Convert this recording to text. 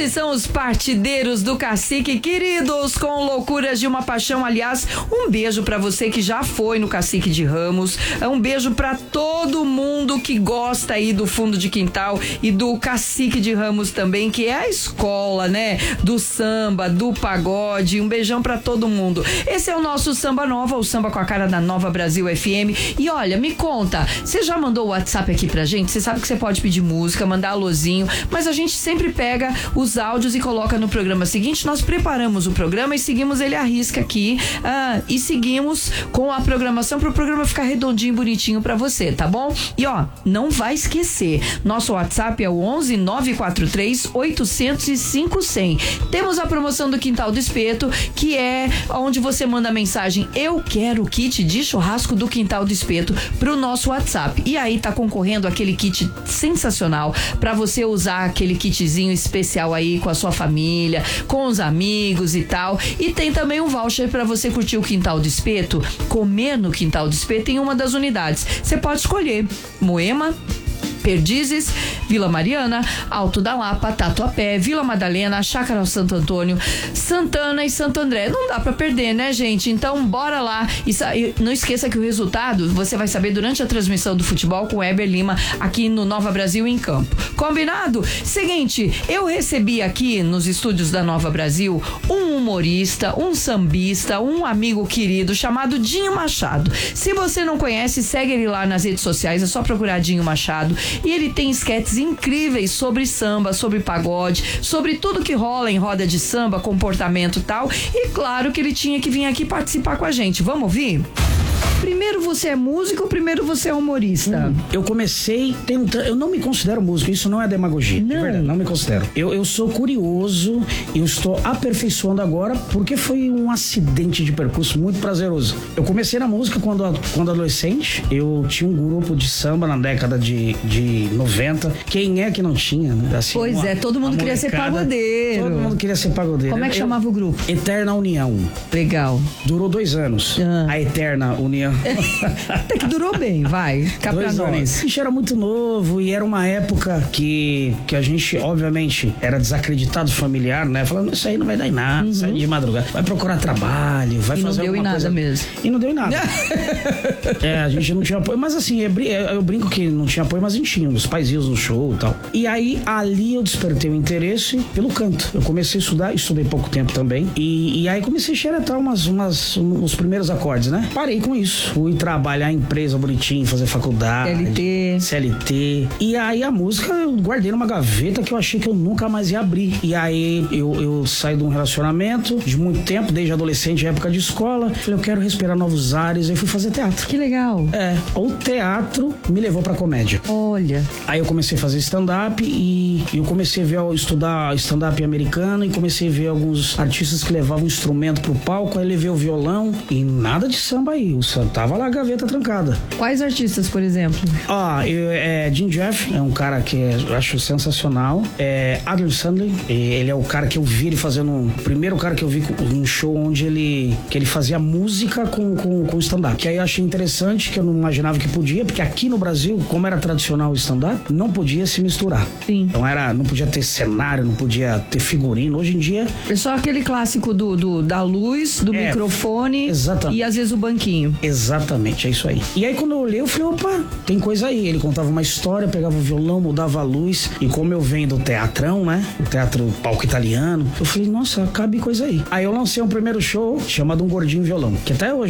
Esses são os partideiros do Cacique, queridos, com loucuras de uma paixão. Aliás, um beijo pra você que já foi no Cacique de Ramos. Um beijo pra todo mundo que gosta aí do fundo de quintal e do Cacique de Ramos também, que é a escola, né? Do samba, do pagode. Um beijão pra todo mundo. Esse é o nosso Samba Nova, o samba com a cara da Nova Brasil FM. E olha, me conta, você já mandou o WhatsApp aqui pra gente? Você sabe que você pode pedir música, mandar alôzinho, mas a gente sempre pega os áudios e coloca no programa seguinte. Nós preparamos o programa e seguimos ele à risca aqui, e seguimos com a programação para o programa ficar redondinho, bonitinho pra você, tá bom? E ó, não vai esquecer, nosso WhatsApp é o 11 943 805 100. Temos a promoção do Quintal do Espeto, que é onde você manda a mensagem "Eu quero o kit de churrasco do Quintal do Espeto" pro nosso WhatsApp. E aí tá concorrendo aquele kit sensacional pra você usar, aquele kitzinho especial aí com a sua família, com os amigos e tal. E tem também um voucher pra você curtir o Quintal do Espeto, comer no Quintal do Espeto em uma das unidades. Você pode escolher Moema, Perdizes, Vila Mariana, Alto da Lapa, Tatuapé, Vila Madalena, Chácara Santo Antônio, Santana e Santo André. Não dá pra perder, né, gente? Então bora lá e não esqueça que o resultado você vai saber durante a transmissão do futebol com o Heber Lima aqui no Nova Brasil em Campo. Combinado? Seguinte, eu recebi aqui nos estúdios da Nova Brasil um humorista, um sambista, um amigo querido chamado Dinho Machado. Se você não conhece, segue ele lá nas redes sociais, é só procurar Dinho Machado. E ele tem esquetes incríveis sobre samba, sobre pagode, sobre tudo que rola em roda de samba, comportamento e tal. E claro que ele tinha que vir aqui participar com a gente. Vamos ouvir? Primeiro você é músico, primeiro você é humorista? Eu comecei tentando. Eu não me considero músico, isso não é demagogia. Não. De verdade, não me considero. Eu sou curioso e eu estou aperfeiçoando agora porque foi um acidente de percurso muito prazeroso. Eu comecei na música quando adolescente. Eu tinha um grupo de samba na década de 90. Quem é que não tinha, né? Assim, Pois todo mundo queria ser pagodeiro. Todo mundo queria ser pagodeiro. Como é que chamava o grupo? Eterna União. Legal. Durou 2 anos. A Eterna União. Até que durou bem, vai. Cá pra nós. A gente era muito novo e era uma época que a gente, obviamente, era desacreditado familiar, né? Falando, isso aí não vai dar em nada, sai de madrugada. Vai procurar trabalho, vai fazer alguma coisa. E não deu em nada mesmo. E não deu em nada. A gente não tinha apoio. Mas assim, eu brinco que não tinha apoio, mas a gente tinha. Os pais iam no show e tal. E aí, ali eu despertei o interesse pelo canto. Eu comecei a estudar, estudei pouco tempo também. E aí comecei a xeretar os primeiros acordes, né? Parei com isso. Fui trabalhar em empresa bonitinho, fazer faculdade. CLT. E aí a música eu guardei numa gaveta que eu achei que eu nunca mais ia abrir. E aí eu saí de um relacionamento de muito tempo, desde adolescente, época de escola. Falei, eu quero respirar novos ares. Aí fui fazer teatro. Que legal. O teatro me levou pra comédia. Olha. Aí eu comecei a fazer stand-up e eu comecei a estudar stand-up americano e comecei a ver alguns artistas que levavam instrumento pro palco. Aí levei o violão e nada de samba aí. O samba tava lá a gaveta trancada. Quais artistas, por exemplo? Jim Jeff é um cara que eu acho sensacional. Adam Sandler, ele é o cara que eu vi ele fazendo o primeiro cara que eu vi um show onde ele fazia música com stand-up. Que aí eu achei interessante, que eu não imaginava que podia, porque aqui no Brasil, como era tradicional o stand-up, não podia se misturar. Sim. Então não podia ter cenário, não podia ter figurino. Hoje em dia... É só aquele clássico da luz, do microfone. Exatamente. E às vezes o banquinho. Exatamente, é isso aí. E aí quando eu olhei, eu falei, opa, tem coisa aí. Ele contava uma história, pegava o violão, mudava a luz. E como eu venho do teatrão, né? O teatro palco italiano, eu falei, nossa, cabe coisa aí. Aí eu lancei um primeiro show chamado Um Gordinho Violão, que até hoje